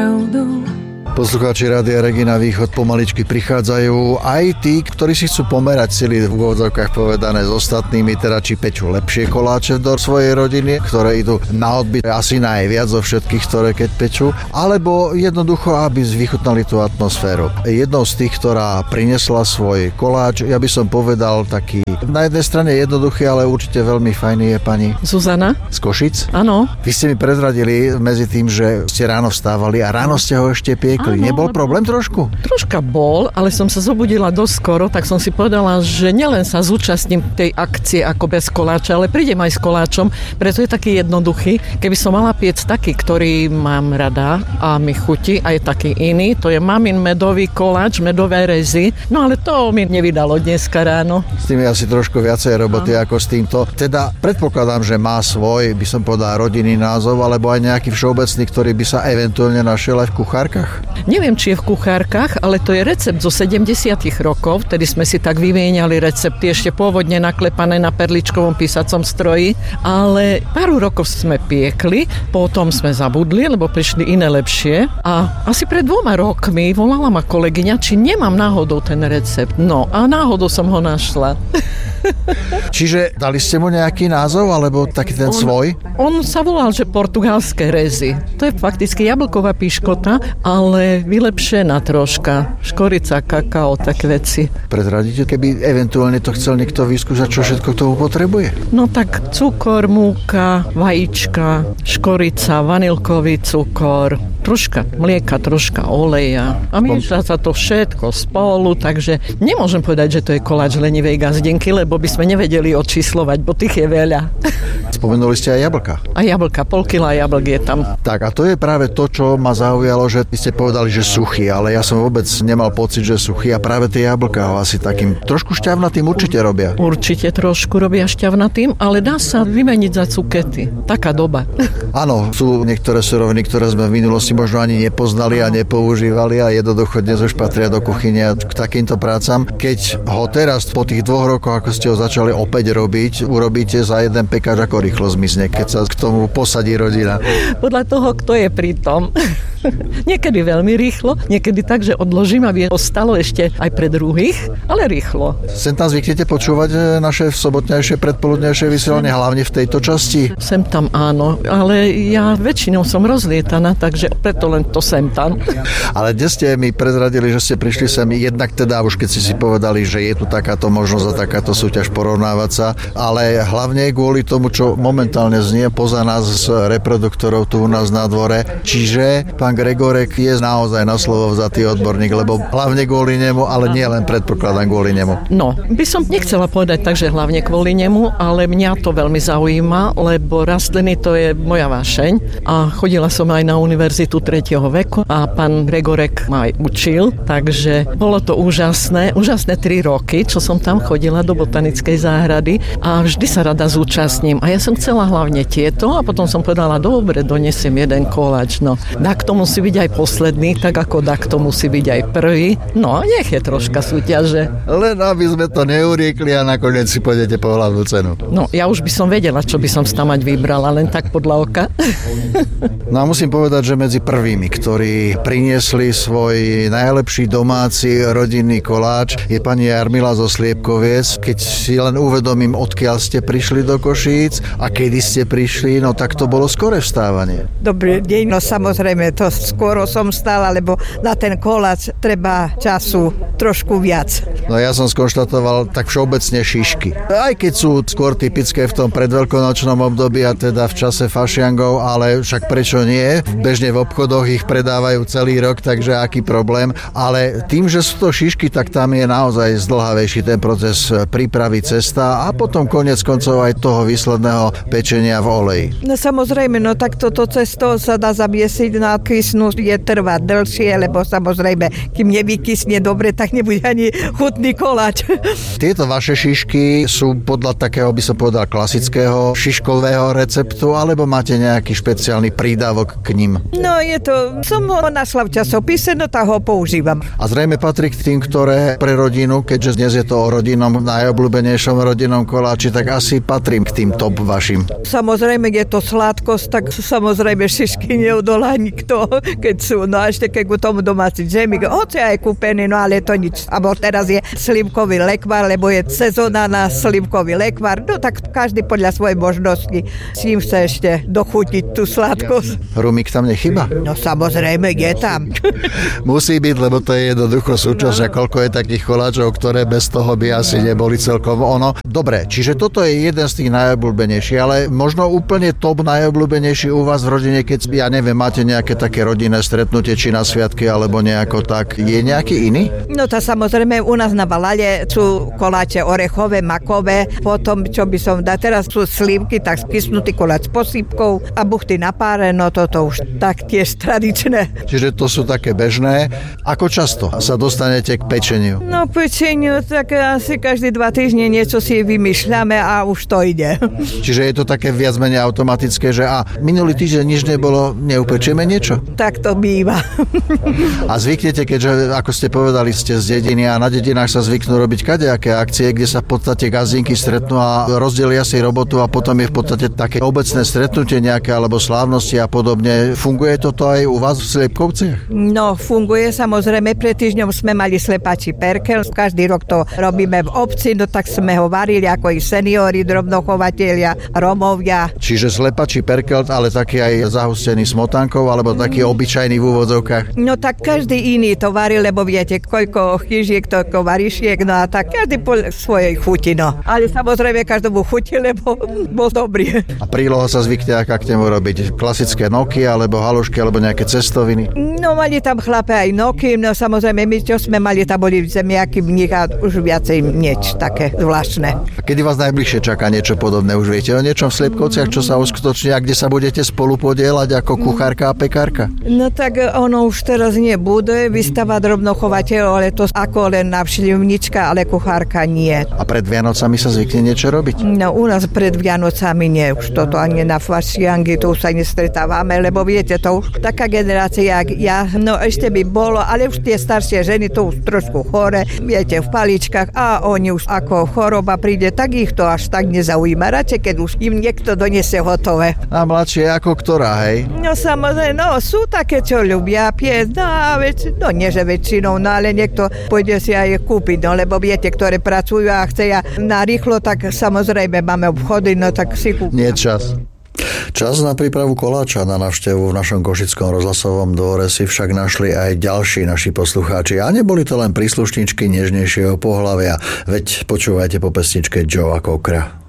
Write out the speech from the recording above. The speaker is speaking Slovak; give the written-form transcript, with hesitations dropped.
pravdou. Poslucháči Rádia Regina Východ pomaličky prichádzajú aj tí, ktorí si chcú pomerať sily v úvodzovkách povedané s ostatnými, teda či pečú lepšie koláče do svojej rodiny, ktoré idú na odbyt asi najviac zo všetkých, ktoré keď pečú, alebo jednoducho, aby vychutnali tú atmosféru. Jednou z tých, ktorá priniesla svoj koláč, ja by som povedal taký na jednej strane jednoduchý, ale určite veľmi fajný, je pani Zuzana z Košic. Áno. Vy ste mi prezradili medzi tým, že ste ráno vstávali a ráno ste ho ešte piekli. Áno, nebol problém trošku? Troška bol, ale som sa zobudila dosť skoro, tak som si povedala, že nielen sa zúčastním tej akcie ako bez koláča, ale prídem aj s koláčom, preto je taký jednoduchý. Keby som mala piec taký, ktorý mám rada a mi chutí, a je taký iný, to je mamin medový koláč, medové rezy, no ale to mi nevydalo dneska ráno. S tým je asi trošku viacej roboty ako s týmto. Teda predpokladám, že má svoj, by som povedal, rodinný názov, alebo aj nejaký všeobecný, ktorý by sa eventuálne našiel aj v kuchárkach. Neviem, či je v kuchárkach, ale to je recept zo 70 rokov, vtedy sme si tak vymieniali recepty, ešte pôvodne naklepané na perličkovom písacom stroji, ale pár rokov sme piekli, potom sme zabudli, lebo prišli iné lepšie a asi pred 2 rokmi volala ma kolegyňa, či nemám náhodou ten recept. No a náhodou som ho našla. Čiže dali ste mu nejaký názov, alebo taký ten svoj? On sa volal, že portugalské rezy. To je fakticky jablková piškota, ale vylepšená troška. Škorica, kakao, tak veci. Prezradíte, keby eventuálne to chcel niekto vyskúšať, čo všetko k tomu potrebuje? No tak cukor, múka, vajíčka, škorica, vanilkový cukor, troška mlieka, troška oleja. A mieša sa to všetko spolu, takže nemôžem povedať, že to je koláč lenivej gazdenky, lebo by sme nevedeli odčíslovať, bo tých je veľa. Spomenuli ste aj jablka. A jablka, pol kila jablk je tam. Tak a to je práve to, čo ma zaujalo, že vy ste povedali, že suchý, ale ja som vôbec nemal pocit, že suchý a práve tie jablka ho asi takým trošku šťavnatým určite robia. Určite trošku robia šťavnatým, ale dá sa vymeniť za cukety. Taká doba. Áno, sú niektoré suroviny, ktoré sme v minulosti možno ani nepoznali a nepoužívali a jednoducho dnes už patria do kuchyne k takýmto prácam. Keď ho teraz po tých 2 rokoch, ako ste ho začali opäť robiť, urobíte za jeden pekáč, ako rýchlo zmizne, keď sa k tomu posadí rodina? Podľa toho, kto je pri tom. Niekedy veľmi rýchlo, niekedy tak, že odložím, aby ostalo ešte aj pre druhých, ale rýchlo. Sem tam zvyknete počúvať naše sobotnejšie, predpoludnejšie vysielanie, hlavne v tejto časti? Sem tam áno, ale ja väčšinou som rozlietaná, takže preto len to sem tam. Ale dnes ste mi prezradili, že ste prišli sem jednak teda, už keď si povedali, že je tu takáto možnosť a takáto súťaž porovnávať sa, ale hlavne kvôli tomu, čo momentálne znie poza nás z reproduktorov tu u nás na dvore. Čiže pán Gregorek je naozaj na slovo vzatý odborník, lebo hlavne kvôli nemu, ale nie len predpokladám kvôli nemu. No, by som nechcela povedať tak, že hlavne kvôli nemu, ale mňa to veľmi zaujíma, lebo rastliny to je moja vášeň a chodila som aj na univerzitu 3. veku a pán Gregorek ma aj učil, takže bolo to úžasné 3 roky, čo som tam chodila do botanickej záhrady a vždy sa rada zúčastním a ja som chcela hlavne tieto a potom som povedala, dobre, donesiem jeden koláč, no. Dakto musí byť aj posledný, tak ako dakto musí byť aj prvý. No, nech je troška súťaže. Len aby sme to neuriekli a nakoniec si pôjdete po hlavnú cenu. No, ja už by som vedela, čo by som stamať vybrala, len tak podľa oka. No a musím povedať, že medzi prvými, ktorí priniesli svoj najlepší domáci rodinný koláč, je pani Jarmila zo Sliepkoviec. Keď si len uvedomím, odkiaľ ste prišli do Košíc a kedy ste prišli, no tak to bolo skore vstávanie. Dobrý deň, no samozrejme, to skoro som stála, lebo na ten koláč treba času trošku viac. No ja som skonštatoval tak všeobecne šišky. Aj keď sú skôr typické v tom predveľkonočnom období a teda v čase fašiangov, ale však prečo nie? Bežne v obchodoch ich predávajú celý rok, takže aký problém. Ale tým, že sú to šišky, tak tam je naozaj zdĺhavejší ten proces prípravy cesta a potom koniec koncov aj toho výsledného pečenia v oleji. No samozrejme, no tak toto cesto sa dá zaviesiť na kysnu, je trvá dlhšie, lebo samozrejme, kým nevykysne dobre, tak nebude ani chutný koláč. Tieto vaše šišky sú podľa takého, by som povedal, klasického šiškového receptu, alebo máte nejaký špeciálny prídavok k nim? No je to, som ho našla v časopise, no tak ho používam. A zrejme patrí k tým, ktoré pre rodinu, keďže dnes je to o rodinnom, najobľúbenejšom rodinnom koláči, tak asi patrím k tým top vašim? Samozrejme, je to sladkosť, tak samozrejme šišky neodolá nikto, keď sú. No a ešte keď k tomu domáci džemik, hoci aj kúpený, no ale to nič. Abo teraz je slivkový lekvár, lebo je sezóna na slivkový lekvár. No tak každý podľa svojej možnosti s ním chce ešte dochutiť tú sladkosť. Rumík tam nechyba? No samozrejme, je tam. Musí byť, lebo to je jednoducho súčasť, a koľko je takých koláčov, ktoré bez toho by asi neboli celkom ono. Dobre, čiže toto je jeden z tých najobľúbenejších, ale možno úplne top najobľúbenejší u vás v rodine, keď, ja neviem, máte nejaké také rodinné stretnutie, či na sviatky, alebo nejako tak. Je nejaký iný? No to samozrejme, u nás na Valade sú koláče orechové, makové, potom, čo by som dal, teraz sú slivky, tak skysnutý koláč s posypkou a buchty na páre, no toto už taktiež tradičné. Čiže to sú také bežné. Ako často sa dostanete k pečeniu? No pečeniu, tak asi každé 2 týždne niečo si vymýšľame a už to ide. Čiže je to také viac menej automatické, že minulý týždeň nič nebolo, neupečieme niečo? Tak to býva. A zvyknete, keďže, ako ste povedali, ste z dediny a na dedinách sa zvyknú robiť kadejaké akcie, kde sa v podstate gazdinky stretnú a rozdelia si robotu a potom je v podstate také obecné stretnutie nejaké alebo slávnosti a podobne. Funguje toto aj u vás v Sliepkovciach? No, funguje samozrejme. Pred týždňom sme mali slepačí perkel. Každý rok to robíme v obci, no tak sme ho varili ako i seniori, drobnochovatelia, Romovia. Čiže slepačí perkel, ale taký aj zahustený smotankou alebo taký obyčajný v úvodzovkách? No tak každý iný to varil, lebo viete, koľko chyžiek, toľko varišiek, no a tak každý po svojej chuti, no. Ale samozrejme každomu chuti, lebo bol dobrý. A príloha sa zvykne aká k nemu robiť? Klasické noky, alebo halušky, alebo nejaké cestoviny? No mali tam chlape aj noky, no samozrejme my, čo sme mali, tam boli zemiaky v nich a už viacej nič také zvláštne. A kedy vás najbližšie čaká niečo podobné? Už viete o niečom v Sliepkovciach, čo sa uskutoční a kde sa budete spolu podieľať ako kuchárka a pekárka? No tak ono už teraz nebude, výstava drobnochovateľov, ale to ako len návštevníčka, ale kuchárka nie. A pred Vianocami sa zvykne niečo robiť? No u nás pred Vianocami nie, už toto ani na fašiangy, to už sa nestretávame, lebo viete, to už taká generácia, jak ja, no ešte by bolo, ale už tie staršie ženy to už trošku chore, viete, v paličkách a oni už ako choroba príde, tak ich to až tak nezaujíma, radšej keď už im niekto donesie hotové. A mladšie ako ktorá, hej? No samozrejme, no sú také, čo ľubia piesť, no a no nie že väčšinou, no ale niekto pôjde si aj kúpiť, no lebo viete, ktoré pracujú a chce na rýchlo, tak samozrejme máme obchody, no tak si kúpia. Nie čas. Čas na prípravu koláča na návštevu v našom Košickom rozhlasovom dvore si však našli aj ďalší naši poslucháči. A neboli to len príslušničky nežnejšieho pohlavia, veď počúvajte po pesničke Joea Cockera.